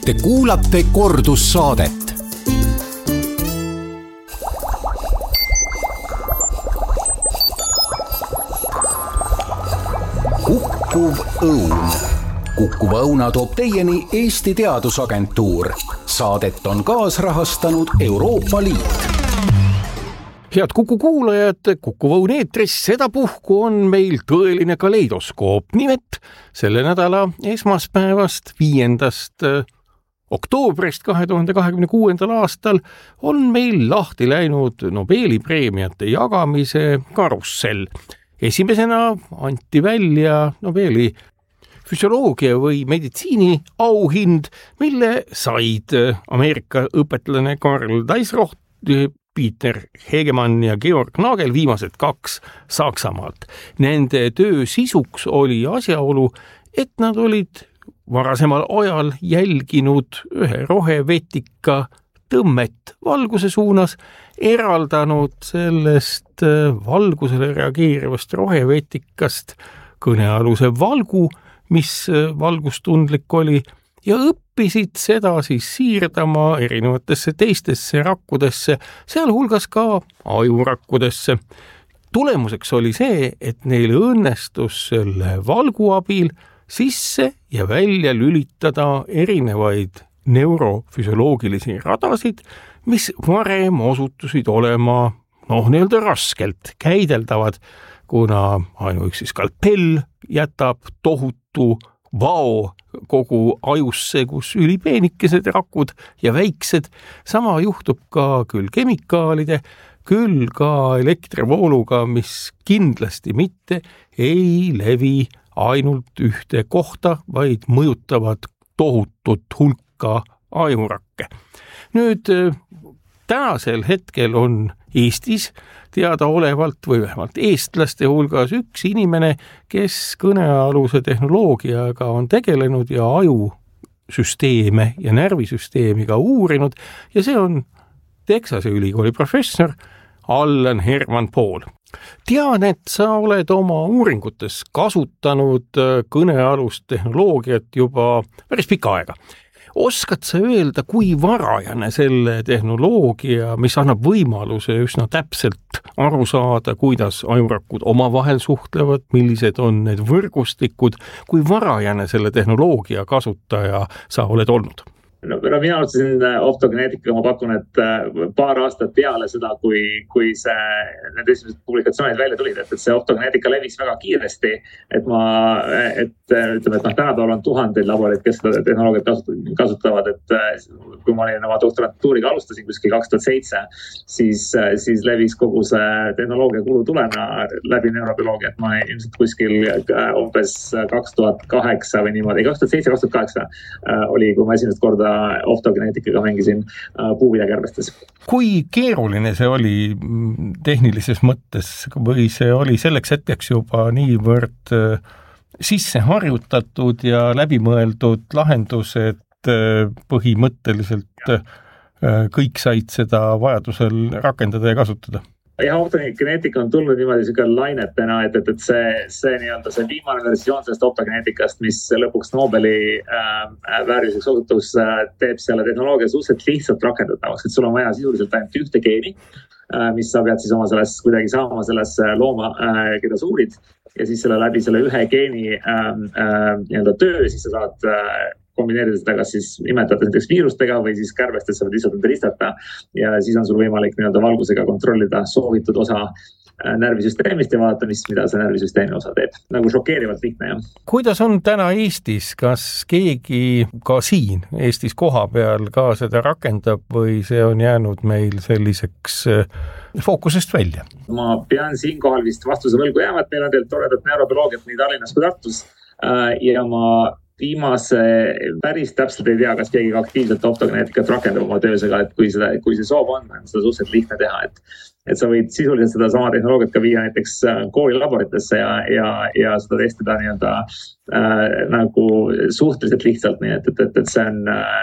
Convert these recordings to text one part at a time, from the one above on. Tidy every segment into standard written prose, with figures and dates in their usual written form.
Te kuulate kordussaadet. Kukkuv õun. Kukkuva õuna toob teieni Eesti Teadusagentuur. Saadet on kaasrahastanud Euroopa Liit. Head Kuku kuulajad, Kukkuva õun eetris sedapuhku on meil tõeline kaleidoskoop. Nimelt selle nädala esmaspäevast 5. oktoobrist 2026. aastal on meil lahti läinud Nobeli preemiate jagamise karussell. Esimesena anti välja Nobeli füsioloogia või meditsiini auhind, mille said Ameerika õpetlane Karl Deisroth, Peter Hegemann ja Georg Nagel, viimased 2 Saksamaalt. Nende töö sisuks oli asjaolu, et nad olid varasemal ajal jälginud ühe rohevetika tõmmet valguse suunas, eraldanud sellest valgusele reageerivast rohevetikast kõnealuse valgu, mis valgustundlik oli, ja õppisid seda siis siirdama erinevatesse teistesse rakkudesse, sealhulgas ka ajurakkudesse. Tulemuseks oli see, et neil õnnestus selle valgu abil sisse ja välja lülitada erinevaid neurofüsioloogilisi radasid, mis varem osutusid olema nii-öelda raskelt käideldavad, kuna ainuüksi skalpell jätab tohutu vao kogu ajusse, kus ülipeenikesed rakud ja väiksed. Sama juhtub ka küll kemikaalide, küll ka elektrivooluga, mis kindlasti mitte ei levi ainult ühte kohta, vaid mõjutavad tohutut hulka ajurakke. Nüüd tänasel hetkel on Eestis teadaolevalt või vähemalt eestlaste hulgas üks inimene, kes kõnealuse tehnoloogiaga on tegelenud ja ajusüsteeme ja närvisüsteemi ka uurinud, ja see on Texase ülikooli professor Allan Herman Paul. Tean, et sa oled oma uuringutes kasutanud kõnealust tehnoloogiat juba päris pikka aega. Oskad sa öelda, kui varajane selle tehnoloogia, mis annab võimaluse üsna täpselt aru saada, kuidas ajurakud omavahel suhtlevad, millised on need võrgustikud, kui varajane selle tehnoloogia kasutaja sa oled olnud? Mina alustasin optogeneetikaga, ma pakun, et paar aastat peale seda, kui need esimesed publikatsioonid välja tulid, et see optogeneetika levis väga kiiresti, tänapäeval on tuhandeid laboreid, kes seda tehnoloogiat kasutavad, et kui ma olin oma doktorantuuriga alustasin kuskil 2007, siis levis kogu see tehnoloogia kulutulena läbi neurobioloogia, et ma ilmselt kuskil umbes 2008 või niimoodi, 2007-2008 oli, kui ma esimest korda optogeneetikaga mängisin puuviljakärbestes. Kui keeruline see oli tehnilises mõttes või see oli selleks hetkeks juba niivõrd sisse harjutatud ja läbimõeldud lahendus, et põhimõtteliselt kõik said seda vajadusel rakendada ja kasutada? Ja optogeneetika on tulnud niimoodi lainetena, et see viimane versioon sellest optogeneetikast, mis lõpuks Nobeli vääriliseks osutus, teeb selle tehnoloogia suhteliselt lihtsalt rakendatavaks, et sul on vaja sisuliselt ainult ühte geeni, mis sa pead siis oma kuidagi saama sellesse looma, keda sa uurid, ja siis läbi selle ühe geeni töö, siis sa saad kombineerida seda kas siis imetada näiteks viirustega või siis kärbestest sa võid lihtsalt ristata ja siis on sul võimalik valgusega kontrollida soovitud osa närvisüsteemist ja vaadata, mida see närvisüsteemi osa teeb. Nagu šokeerivalt lihtne, jah. Kuidas on täna Eestis? Kas keegi ka siin Eestis koha peal ka seda rakendab või see on jäänud meil selliseks fookusest välja? Ma pean siinkohal vist vastuse võlgu jääma, et meil on teil toredat neurobioloogiat nii Tallinnas kui Tartus ja ma viimase päris täpselt ei tea, kas keegi aktiivselt optogeneetikat rakendab oma töös, aga et kui see soov on seda suhteliselt lihtne teha, et sa võid sisuliselt seda sama tehnoloogiat ka viia näiteks koolilaboritesse ja seda testida nagu suhteliselt lihtsalt, nii et see on,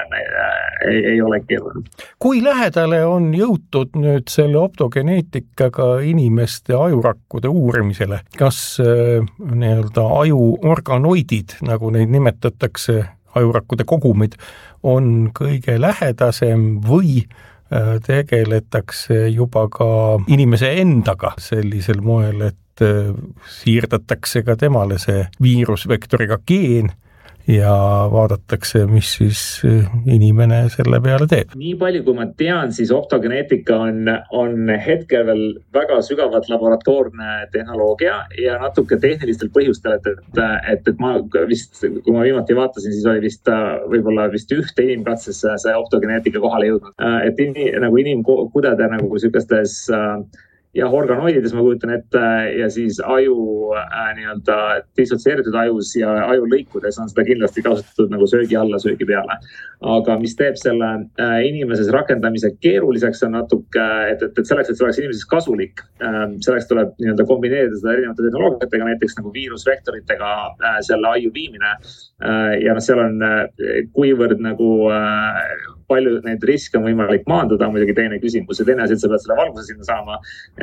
ei ole keeruline. Kui lähedale on jõutud nüüd selle optogeneetikaga inimeste ajurakkude uurimisele? Kas ajuorganoidid, nagu neid nimetatakse, ajurakkude kogumid on kõige lähedasem või tegeletakse juba ka inimese endaga sellisel moel, et siirdatakse ka temale see viirusvektoriga geen ja vaadatakse, mis siis inimene selle peale teeb. Nii palju, kui ma tean, siis optogeneetika on hetkel veel väga sügavalt laboratoorne tehnoloogia ja natuke tehnilistel põhjustel, et ma vist, kui ma viimati vaatasin, siis oli vist võib-olla vist ühte inimkatsesse see optogeneetika kohale jõudnud. Et nagu inimkudede nagu sükestes organoidides ma kujutan ette ja siis aju nii-öelda dissotseeritud ajus ja ajulõikudes on seda kindlasti kasutatud nagu söögi alla, söögi peale. Aga mis teeb selle inimeses rakendamise keeruliseks on natuke, et selleks, et see oleks inimeses kasulik, selleks tuleb nii-öelda kombineerida seda erinevate tehnoloogiatega, näiteks nagu viirusvektoritega selle aju viimine. Ja seal on kuivõrd nagu palju neid riske on võimalik maandada, muidugi teine küsimus ja teine asi, et sa pead selle valguse sinna saama,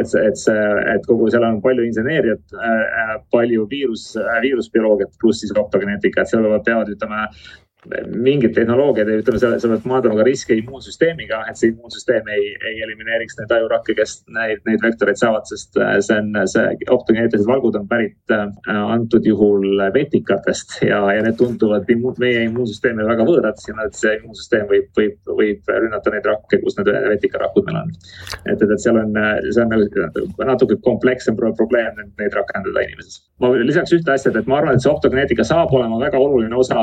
et kogu seal on palju inseneeriat, palju viirusbioloogiat pluss siis optogeneetika, et seal peavad ütleme mingid tehnoloogiad ja ütleme, sa pead maandama ka riske immuunsüsteemiga, et see immuunsüsteem ei elimineeriks neid ajurakke, kes neid vektoreid saavad, sest see optogeneetilised valgud on pärit antud juhul vetikatest ja need tunduvad meie immuunsüsteemi väga võõrad, et see immuunsüsteem võib rünnata neid rakke, kus need vetikarakud meil on. Et seal on natuke komplekssem probleem neid rakendada inimeses. Ma lisaks ühte asja, et ma arvan, et see optogeneetika saab olema väga oluline osa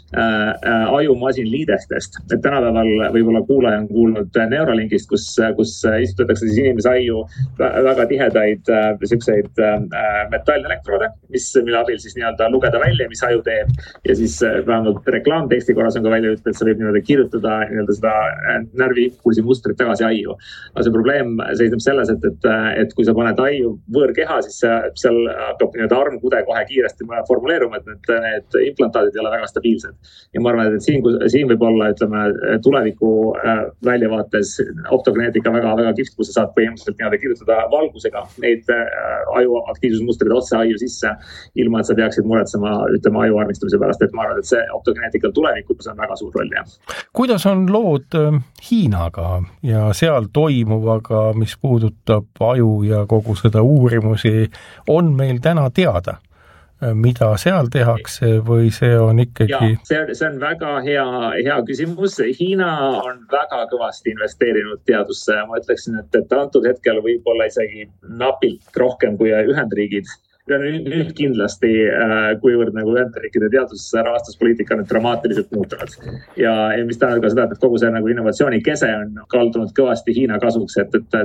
ajumasin liidestest. Et tänapäeval võib-olla kuulaja on kuulnud Neuralinkist, kus istutatakse siis inimese aju väga tihedaid selliseid metallelektroode, mille abil siis nii-öelda lugeda välja, mis aju teeb. Ja siis vähemalt reklaamteksti korras on ka välja ütelda, et sa võib nii-öelda kirjutada nii-öelda seda närviimpulsi mustrit tagasi aju. Aga see probleem seisneb selles, et kui sa paned aju võõrkeha, siis seal hakkab nii-öelda armkude kohe kiiresti formuleeruma, et need implantaadid ei ole väga stabiilsed. Ja ma arvan, et siin võib olla, ütleme, tuleviku väljavaates optogeneetika väga kihvt, kus sa saad põhimõtteliselt nii-öelda kirjutada valgusega neid aju aktiivsusmustrid otse aju sisse, ilma et sa peaksid muretsema, ütleme, aju armistamise pärast, et ma arvan, et see optogeneetikal tulevikus on väga suur roll. Kuidas on lood Hiinaga ja seal toimuvaga, mis puudutab aju ja kogu seda uurimusi, on meil täna teada? Mida seal tehakse või see on ikkagi... Ja, see on väga hea küsimus. Hiina on väga kõvasti investeerinud teadusse. Ma ütleksin, et antud hetkel võib-olla isegi napilt rohkem kui Ühendriigid. Ja nüüd kindlasti, kuivõrd nagu Ühendriikide teadusrahastuspoliitika on dramaatiliselt muutunud. Ja mis tähendab ka seda, et kogu see nagu innovatsiooni kese on kaldunud kõvasti Hiina kasuks,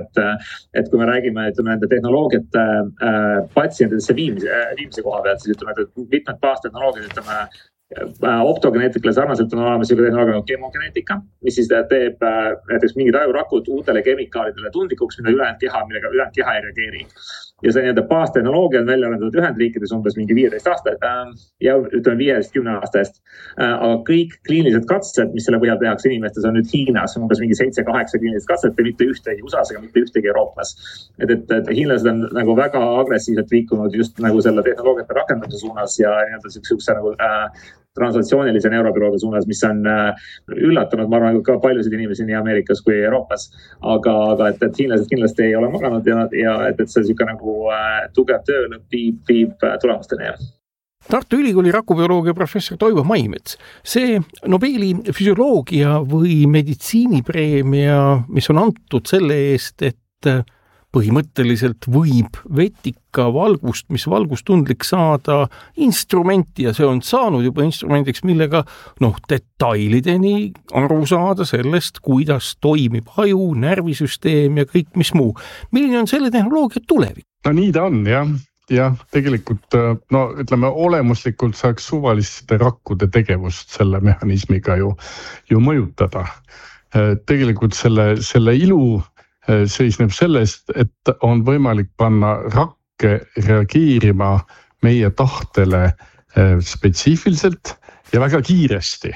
et kui me räägime nende tehnoloogiate patsientidesse viimse koha pealt, siis ütleme, et mitmed baastehnoloogiad, ütleme, optogeneetikale sarnaselt on olemas juba tehnoloogia nagu kemogeneetika, mis siis teeb näiteks mingid ajurakud uutele kemikaalidele tundlikuks, millega ülejäänud keha ei reageeri. Ja see nii-öelda baastehnoloogia on välja arendatud Ühendriikides umbes mingi 15 aastat ja ütleme 15-10 aasta eest. Aga kõik kliinilised katsed, mis selle põhjal tehakse inimestes, on nüüd Hiinas umbes mingi 7-8 kliinilised katset ja mitte ühtegi USA-s ega mitte ühtegi Euroopas. Et hiinlased on nagu väga agressiivselt liikunud just nagu selle tehnoloogiate rakendamise suunas ja nii-öelda siukse nagu translatsioonilise neurobioloogia suunas, mis on üllatanud, ma arvan, ka paljusid inimesi nii Ameerikas kui Euroopas. Aga et hiinlased kindlasti ei ole maganud ja et see siuke nagu tugev töö viib tulemusteni. Tartu Ülikooli rakubioloogia professor Toivo Maimets. See Nobeli füsioloogia või meditsiinipreemia, mis on antud selle eest, et põhimõtteliselt võib vetika valgust, mis valgustundlik saada instrumenti ja see on saanud juba instrumendiks, millega detailideni aru saada sellest, kuidas toimib aju, närvisüsteem ja kõik mis muu. Milline on selle tehnoloogia tulevik? No nii ta on, jah. Ja tegelikult, ütleme, olemuslikult saaks suvaliste rakkude tegevust selle mehhanismiga ju mõjutada. Tegelikult selle ilu seisneb sellest, et on võimalik panna rakke reageerima meie tahtele spetsiifiliselt ja väga kiiresti.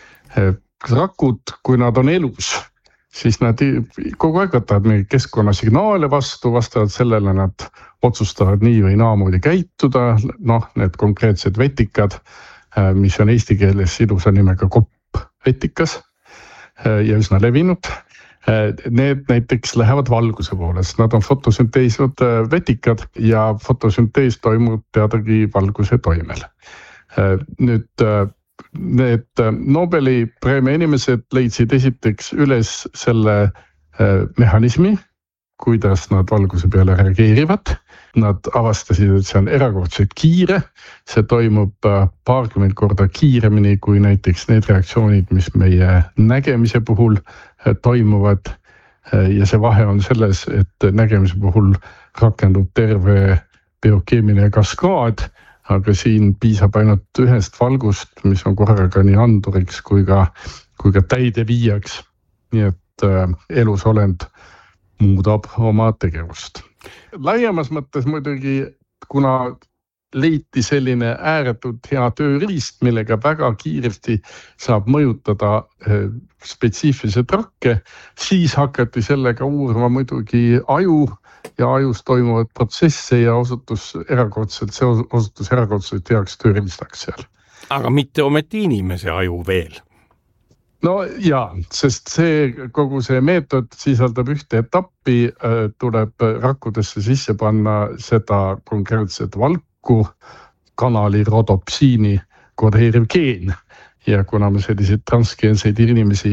Rakud, kui nad on elus, siis nad kogu aeg võtavad meie keskkonnasignaale vastavalt sellele nad otsustavad nii või naamoodi käituda, need konkreetsed vetikad mis on eesti keeles ilusa nimega koppvetikas ja üsna levinud. Need näiteks lähevad valguse poole, sest nad on fotosünteesvad vetikad ja fotosüntees toimub teadagi valguse toimel. Nüüd need Nobeli preemia inimesed leidsid esiteks üles selle mehhanismi, kuidas nad valguse peale reageerivad. Nad avastasid, et see on erakordselt kiire, see toimub paarkümmend korda kiiremini kui näiteks need reaktsioonid, mis meie nägemise puhul toimuvad. Ja see vahe on selles, et nägemise puhul rakendub terve biokeemiline kaskaad, aga siin piisab ainult ühest valgust, mis on korraga nii anduriks kui ka täideviijaks. Nii et elusolend muudab oma tegevust. Laiemas mõttes muidugi, kuna leiti selline ääretult hea tööriist, millega väga kiiresti saab mõjutada spetsiifilised rakke, siis hakati sellega uurima muidugi aju ja ajus toimuvad protsesse ja osutus erakordselt heaks tööriistaks seal. Aga mitte ometi inimese aju veel. No jaa, sest kogu see meetod sisaldab ühte etappi, tuleb rakkudesse sisse panna seda konkreetset valku, kanali rodopsiini kodeeriv geen. Ja kuna me selliseid transgeenseid inimesi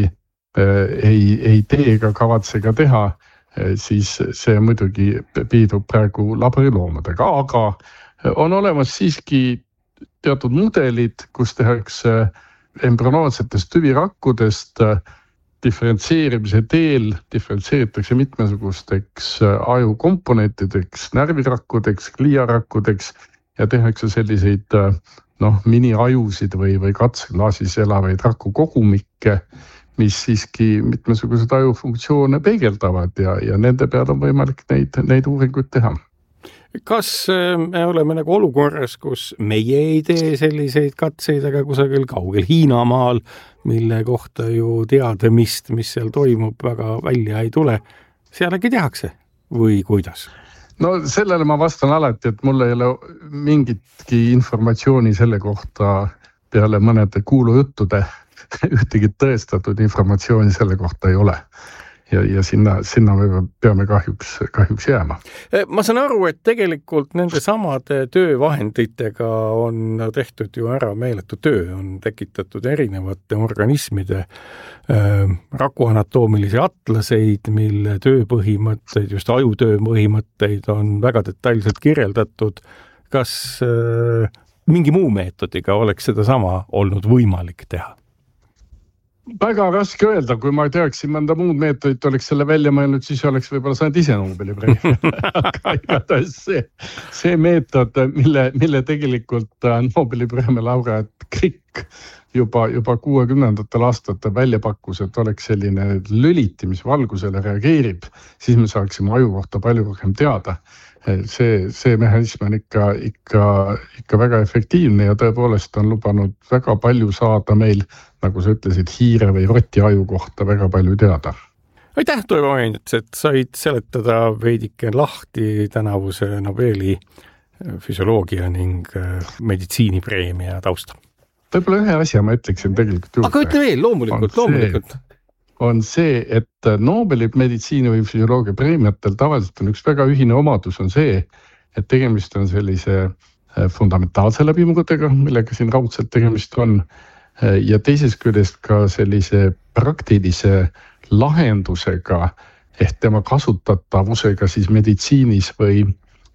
ei tee ega kavatse ka teha, siis see muidugi piidub praegu laboriloomadega, aga on olemas siiski teatud mudelid, kus tehakse embryonaatsetest tüvirakkudest diferentseerimise teel, diferentseeritakse mitmesugusteks ajukomponentideks, närvirakkudeks, gliarakkudeks ja tehakse selliseid mini-ajusid või katseklaasis elavaid rakukogumikke, mis siiski mitmesugused ajufunktsioone peegeldavad ja nende peal on võimalik neid uuringuid teha. Kas me oleme nagu olukorras, kus meie ei tee selliseid katseid, aga kusagil kaugel Hiinamaal, mille kohta ju teadmist, mis seal toimub, väga välja ei tule, seal äkki tehakse või kuidas? No sellele ma vastan alati, et mul ei ole mingitki informatsiooni selle kohta peale mõnede kuulujuttude, ühtegi tõestatud informatsiooni selle kohta ei ole. Ja sinna me peame kahjuks jääma. Ma saan aru, et tegelikult nende samade töövahenditega on tehtud ju ära meeletu töö, on tekitatud erinevate organismide rakuanatoomilisi atlaseid, mille tööpõhimõtteid, just ajutöö põhimõtteid on väga detailselt kirjeldatud. Kas mingi muu meetodiga oleks seda sama olnud võimalik teha? Väga raske öelda, kui ma teaksin mõnda muud meetodit, oleks selle välja mõelnud, siis oleks võib-olla saanud ise Nobeli preemia. Aga igatahes see meetod, mille tegelikult Nobeli preemia laureaat Crick juba 60ndatel aastatel välja pakkus, et oleks selline lüliti, mis valgusele reageerib, siis me saaksime aju kohta palju rohkem teada. See mehhanism on ikka väga efektiivne ja tõepoolest on lubanud väga palju saada meil, nagu sa ütlesid, hiire või roti aju kohta väga palju teada. Aitäh, Toivo Mainets, et said seletada veidike lahti tänavuse Nobeli füsioloogia ning meditsiinipreemia tausta. Võib-olla ühe asja ma ütleksin tegelikult juurde. Aga ütle veel, loomulikult. On see, et Nobeli meditsiini või füsioloogia preemiatel tavaliselt on üks väga ühine omadus on see, et tegemist on sellise fundamentaalse läbimurdega, millega siin raudselt tegemist on, ja teisest küljest ka sellise praktilise lahendusega ehk tema kasutatavusega siis meditsiinis või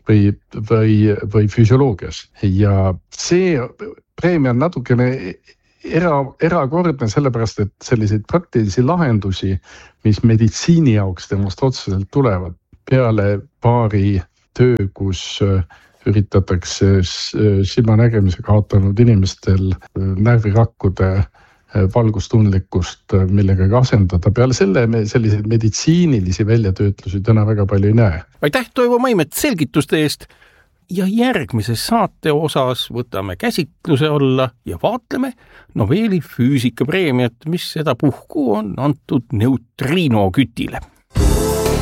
füsioloogias. Ja see preemia on natukene erakordne sellepärast, et selliseid praktilisi lahendusi, mis meditsiini jaoks temast otseselt tulevad peale paari töö, kus üritatakse silmanägemise kaotanud inimestel närvirakkude valgustundlikkust millegagi asendada. Peale selle me selliseid meditsiinilisi väljatöötlusi täna väga palju ei näe. Aitäh, Toivo Maimet, selgituste eest! Ja järgmises saate osas võtame käsitluse alla ja vaatleme Nobeli füüsikapreemiat, mis seda puhku on antud neutriinokütile.